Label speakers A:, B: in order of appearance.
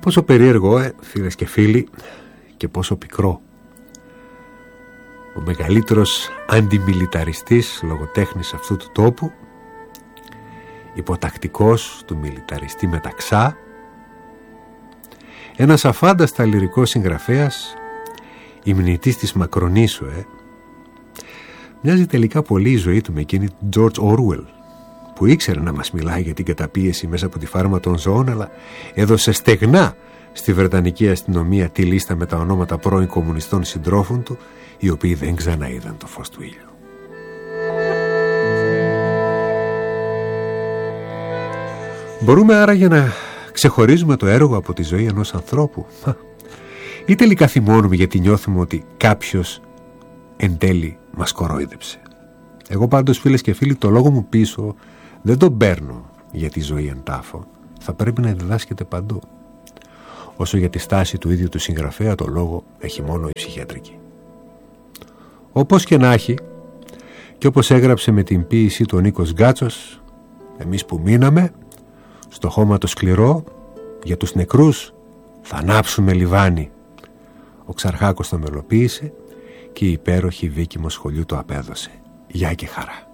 A: Πόσο περίεργο, φίλες και φίλοι, και πόσο πικρό. Ο μεγαλύτερος αντιμιλιταριστής λογοτέχνης αυτού του τόπου, υποτακτικός του μιλιταριστή Μεταξά, ένας αφάνταστα λυρικός συγγραφέας, υμνητής της Μακρονήσου, μοιάζει τελικά πολύ η ζωή του με εκείνη του George Orwell, που ήξερε να μας μιλάει για την καταπίεση μέσα από τη φάρμα των ζώων, αλλά έδωσε στεγνά στη Βρετανική αστυνομία τη λίστα με τα ονόματα πρώην κομμουνιστών συντρόφων του, οι οποίοι δεν ξαναείδαν το φως του ήλιου. Μπορούμε άραγε να ξεχωρίζουμε το έργο από τη ζωή ενός ανθρώπου, ή τελικά θυμώνουμε γιατί νιώθουμε ότι κάποιος εν τέλει μας κορόιδεψε? Εγώ πάντως, φίλες και φίλοι, το λόγο μου πίσω δεν τον παίρνω για τη ζωή εν τάφο. Θα πρέπει να διδάσκεται παντού. Όσο για τη στάση του ίδιου του συγγραφέα, το λόγο έχει μόνο η ψυχιατρική. Όπως και να έχει, και όπως έγραψε με την ποίησή του ο Νίκος Γκάτσος, εμείς που μείναμε στο χώμα το σκληρό, για τους νεκρούς θα ανάψουμε λιβάνι. Ο Ξαρχάκος το μελοποίησε και η υπέροχη Βίκη Μοσχολιού το απέδωσε. Γεια και χαρά.